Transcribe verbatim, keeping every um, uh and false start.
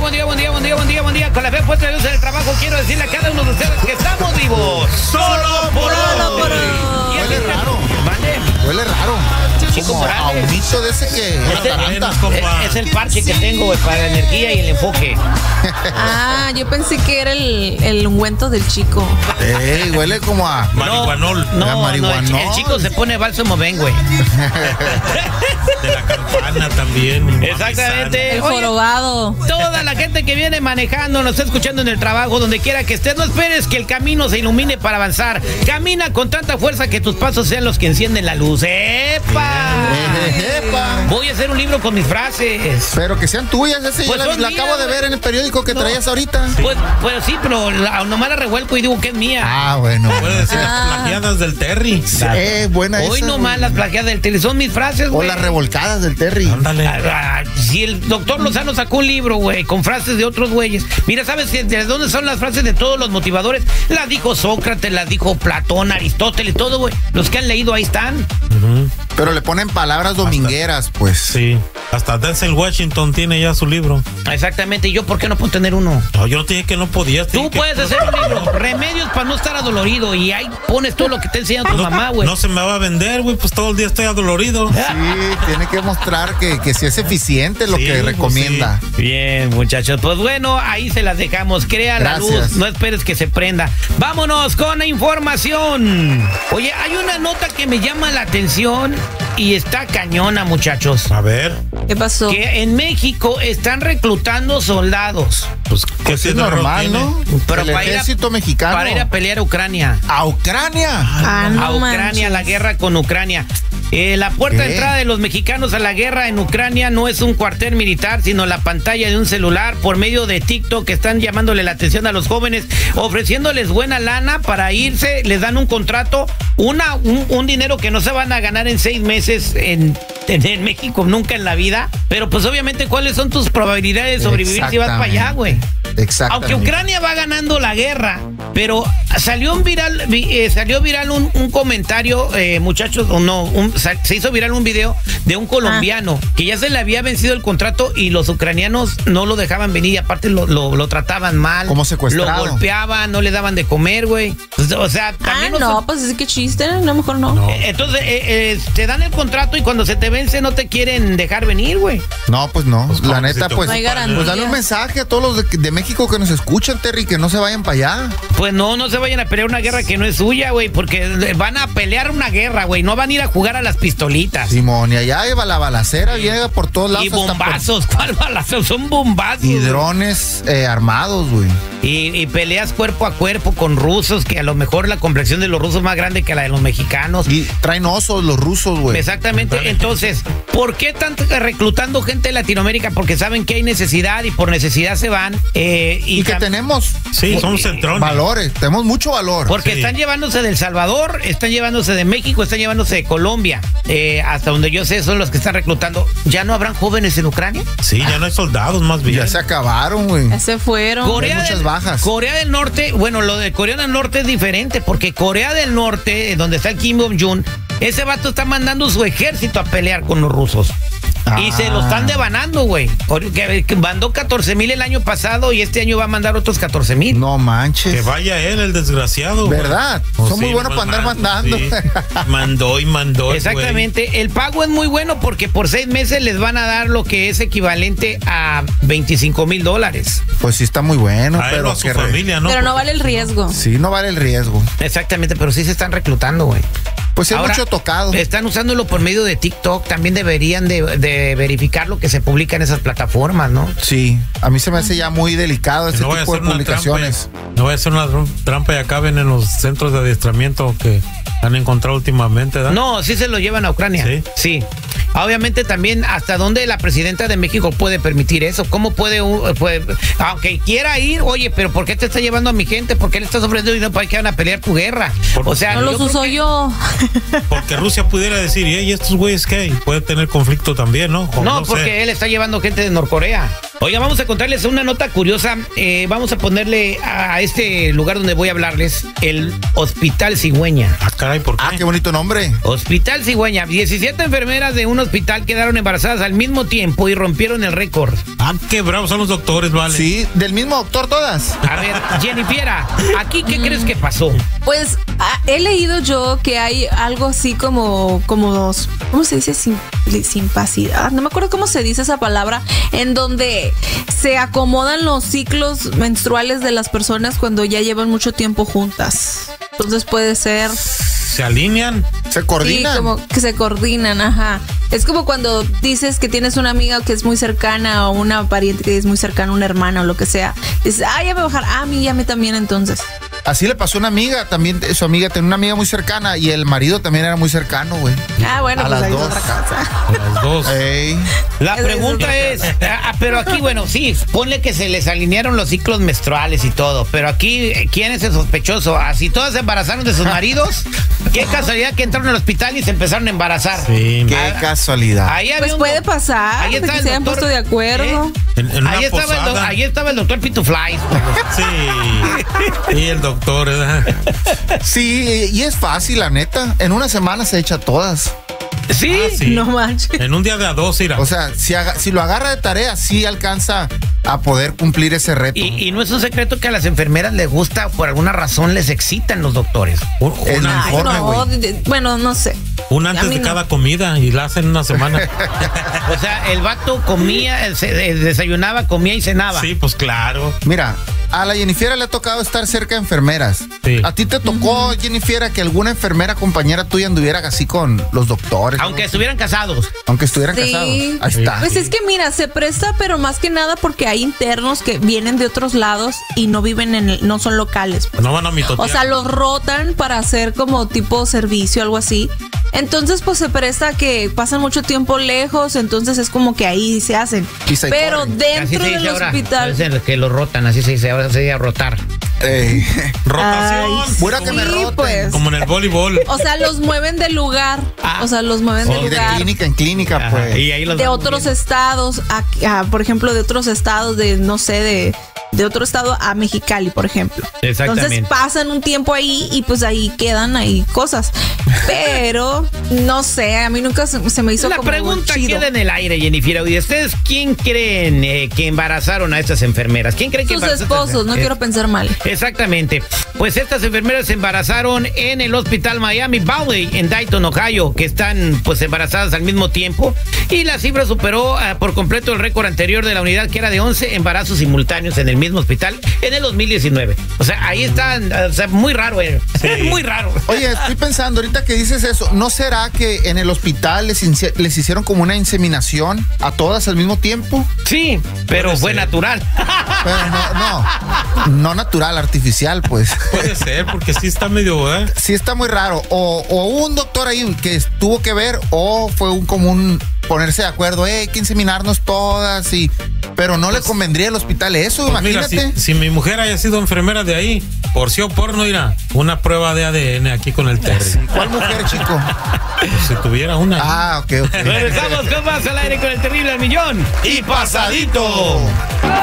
buen día, buen día, buen día, buen día, buen día. Con la fe puesta en el trabajo, quiero decirle a cada uno de ustedes que estamos vivos. Solo por Solo por hoy. hoy. Huele raro. ¿Vale? Huele raro. Chico Como Morales. a humito de ese que Este ataranta. es, es el parche que tengo, güey, para la energía y el enfoque. Ah, yo pensé que era el, el ungüento del chico. Ey, huele como a marihuanol. No, La no, marihuanol. el, el chico se pone bálsamo ven, güey. De la campana también. Exactamente. El Oye, jorobado. toda la gente que viene manejando, nos está escuchando en el trabajo, donde quiera que estés, no esperes que el camino se ilumine para avanzar. Camina con tanta fuerza que tus pasos sean los que encienden la luz. ¡Epa! Epa. Voy a hacer un libro con mis frases. Pero que sean tuyas, ese Pues yo la, son la mías, acabo de güey. ver en el periódico que No. traías ahorita. Pues, pues sí, pero la, nomás la revuelco y digo que es mía. Ah, bueno. Puede decir Ah. las plagiadas del Terry. Eh, buena Hoy esa, nomás güey. las plagiadas del tele son mis frases, O güey. las revolcadas del Terry. Ándale. Ah, ah, si el doctor Lozano sacó un libro, güey, con frases de otros güeyes. Mira, ¿sabes que de dónde son las frases de todos los motivadores? Las dijo Sócrates, las dijo Platón, Aristóteles, todo, güey. Los que han leído ahí están. Ujú. Pero le ponen palabras domingueras, pues. Sí. Hasta Denzel Washington tiene ya su libro. Exactamente. ¿Y yo por qué no puedo tener uno? No, yo no te dije que no podías. te Tú dije que- puedes hacer un libro. Remedios para no estar adolorido. Y ahí pones todo lo que te enseña tu No, mamá, güey. no se me va a vender, güey, pues todo el día estoy adolorido. Sí, tiene que mostrar que, que sí es eficiente lo Sí, que pues recomienda. Bien, muchachos. Pues bueno, ahí se las dejamos. Crea la Gracias. luz. No esperes que se prenda. Vámonos con la información. Oye, hay una nota que me llama la atención y está cañona, muchachos. A ver, ¿Qué pasó? Que en México están reclutando soldados pues qué Pues es tiene normal, tiene? ¿no? Pero el para ir a- ejército mexicano. para ir a pelear a Ucrania. ¿A Ucrania? Ah, no a Ucrania, manches. la guerra con Ucrania. Eh, la puerta de ¿Qué? entrada de los mexicanos a la guerra en Ucrania no es un cuartel militar, sino la pantalla de un celular por medio de TikTok, que están llamándole la atención a los jóvenes, ofreciéndoles buena lana para irse. Les dan un contrato, una un, un dinero que no se van a ganar en seis meses en, en, en México, nunca en la vida. Pero pues obviamente, ¿cuáles son tus probabilidades de sobrevivir si vas para allá, güey? Exactamente. Aunque Ucrania va ganando la guerra, pero salió un viral, vi- eh, salió viral un, un comentario, eh, muchachos, o no, un- sa- se hizo viral un video de un colombiano que ya se le había vencido el contrato y los ucranianos no lo dejaban venir y aparte lo, lo, lo trataban mal. Como secuestrado. Lo golpeaban, no le daban de comer, güey. O sea, Ah, también los- no, pues es que chiste, no, mejor no. No. eh, Entonces, eh, eh, te dan el contrato y cuando se te vence no te quieren dejar venir, güey. No, pues no. Pues, la ¿cómo neta, que si pues. No hay garantía. Pues dale un mensaje a todos los de, de México que nos escuchan, Terry, que no se vayan para allá. Pues no, no se vayan a pelear una guerra que no es suya, güey, porque van a pelear una guerra, güey, no van a ir a jugar a las pistolitas. Simón, y allá va la balacera, llega por todos lados. Y hasta por- bombazos, ¿cuál balazos? Son bombazos. Y güey. drones eh, armados, güey. Y, y peleas cuerpo a cuerpo con rusos, que a lo mejor la complexión de los rusos es más grande que la de los mexicanos. Y traen osos los rusos, güey. Exactamente. Dale. Entonces, ¿por qué están reclutando gente de Latinoamérica? Porque saben que hay necesidad y por necesidad se van. eh, y Y que tam- tenemos Sí, son centrones. valores, tenemos mucho valor. Porque Sí. están llevándose de El Salvador, están llevándose de México, están llevándose de Colombia. Eh, hasta donde yo sé, son los que están reclutando. ¿Ya no habrán jóvenes en Ucrania? Sí, ya no hay soldados, más bien. Ya se acabaron, güey. Ya se fueron. Corea muchas del, bajas. Corea del Norte, bueno, lo de Corea del Norte es diferente, porque Corea del Norte, eh, donde está el Kim Jong-un, ese vato está mandando su ejército a pelear con los rusos. Y Ah. se lo están devanando, güey. Que- que Mandó catorce mil el año pasado y este año va a mandar otros catorce mil. No manches. Que vaya él, el desgraciado. güey. ¿Verdad? Oh, Son muy buenos nomás para andar manda, mandando. sí. Mandó y mandó. el Exactamente. El pago es muy bueno porque por seis meses les van a dar lo que es equivalente a veinticinco mil dólares. Pues sí está muy bueno, güey. A él o pero a su que re- familia, ¿no? Pero no vale el riesgo. sí no vale el riesgo. Exactamente, pero sí se están reclutando, güey. Pues sí hay Ahora, mucho tocado. Están usándolo por medio de TikTok. También deberían de, de verificar lo que se publica en esas plataformas, ¿no? Sí, a mí se me hace ya muy delicado Que ese no vaya a tipo de ser una publicaciones. trampa, no vaya a ser una tr- trampa y acaben en los centros de adiestramiento que han encontrado últimamente, ¿verdad? No, sí se lo llevan a Ucrania. ¿Sí? Sí. Obviamente también hasta dónde la presidenta de México puede permitir eso. ¿Cómo puede, uh, puede, aunque quiera ir, oye, pero ¿por qué te está llevando a mi gente? ¿Por qué le estás ofreciendo dinero para que van a pelear tu guerra? Por- O sea, No yo los creo uso que- yo. Porque Rusia pudiera decir, ¿y estos güeyes qué? Puede tener conflicto también, ¿no? O No, sé. porque él está llevando gente de Norcorea. Oiga, vamos a contarles una nota curiosa. Eh, vamos a ponerle a este lugar donde voy a hablarles el Hospital Cigüeña. Ah, caray, ¿por qué? Ah, qué bonito nombre. Hospital Cigüeña. diecisiete enfermeras de un hospital quedaron embarazadas al mismo tiempo y rompieron el récord. Ah, qué bravos son los doctores, vale. Sí, del mismo doctor todas. A ver, Jennifiera, ¿aquí qué crees que pasó? Pues ah, he leído yo que hay algo así como, como, ¿cómo se dice? Sim, simpacidad. No me acuerdo cómo se dice esa palabra, en donde se acomodan los ciclos menstruales de las personas cuando ya llevan mucho tiempo juntas. Entonces puede ser... ¿Se alinean? Se coordinan. Sí, como que se coordinan, ajá. Es como cuando dices que tienes una amiga que es muy cercana o una pariente que es muy cercana, una hermana o lo que sea. Dices, ah, ya me voy a bajar. Ah, a mí, ya me también entonces. Así le pasó a una amiga, también su amiga tenía una amiga muy cercana y el marido también era muy cercano, güey. Ah, bueno, A pues las ahí es dos. otra cosa. A las dos. Ey. La Esa es pregunta otra es, ah, pero aquí, bueno, sí, ponle que se les alinearon los ciclos menstruales y todo, pero aquí, ¿quién es el sospechoso? ¿Así todas se embarazaron de sus maridos? Qué casualidad que entraron al hospital y se empezaron a embarazar. Sí. Qué Ah, casualidad. Ahí había Pues un puede doc- pasar, ahí de está que el se hayan doctor, puesto de acuerdo. ¿eh? En, en una Ahí estaba, el do- posada. ahí estaba el doctor Pitufly. Sí. Y el doctor, ¿verdad? Sí, y es fácil, la neta. En una semana se echa todas. Sí. Ah, sí. No manches. En un día de a dos, irá. O sea, si, haga- si lo agarra de tarea, sí alcanza a poder cumplir ese reto. Y, y no es un secreto que a las enfermeras les gusta, por alguna razón les excitan los doctores. Un, el una- Ay, informe, no, güey. de- de- bueno, no sé. un A antes mí de no. cada comida y la hacen una semana. O sea, el vato comía, se, eh, desayunaba, comía y cenaba. Sí, pues claro. Mira, a la Jennifiera le ha tocado estar cerca de enfermeras. Sí. ¿A ti te tocó, Jennifiera, que alguna enfermera compañera tuya anduviera así con los doctores? Aunque ¿no? estuvieran casados. Aunque estuvieran Sí. casados. Ahí está. Pues es que mira, se presta, pero más que nada porque hay internos que vienen de otros lados y no viven en el, no son locales. Pues. No van a mitotear. O sea, los rotan para hacer como tipo servicio, algo así. Entonces, pues se presta que pasan mucho tiempo lejos, entonces es como que ahí se hacen. Pisa y Pero corre. Así dentro se dice del ahora. hospital. Es el que lo rotan, así se dice, ahora se dice rotar. Ey. Rotación. Ay, Pura que me sí, roten. pues. Como en el voleibol. O sea, los mueven de lugar. Ah. O sea, los mueven de Y de lugar. clínica en clínica, Ajá, pues. y ahí los De van otros moviendo. estados, a- a, por ejemplo, de otros estados, de no sé, de, de otro estado a Mexicali, por ejemplo. Exactamente. Entonces pasan un tiempo ahí y pues ahí quedan ahí cosas. Pero no sé, a mí nunca se, se me hizo La como pregunta chido. queda en el aire, Jennifer. ¿Y ustedes quién creen eh, que embarazaron a estas enfermeras? ¿Quién creen que Sus embarazaron a estas esposos, no enfermeras? quiero pensar mal. Exactamente. Pues estas enfermeras se embarazaron en el hospital Miami Valley en Dayton, Ohio, que están pues embarazadas al mismo tiempo. Y la cifra superó uh, por completo el récord anterior de la unidad, que era de once embarazos simultáneos en el mismo hospital en el dos mil diecinueve. O sea, ahí están, o sea, muy raro, eh. Muy raro. Oye, estoy pensando, ahorita que dices eso, ¿no será que en el hospital les, inse- les hicieron como una inseminación a todas al mismo tiempo? Sí, pero Puede fue ser. natural. Pero no, no, no natural, artificial, pues. Puede ser, porque sí está medio, ¿eh? Sí está muy raro. O, o hubo un doctor ahí que tuvo que ver, o fue un común ponerse de acuerdo, eh, hay que inseminarnos todas, y pero no le convendría al hospital eso, Pues mira, imagínate. si, si mi mujer haya sido enfermera de ahí, por sí o por no irá, una prueba de A D N aquí con el Terry. ¿Cuál mujer, chico? Pues si tuviera una. Ah, ok, ok. Regresamos con más al aire con el terrible al millón. Y pasadito.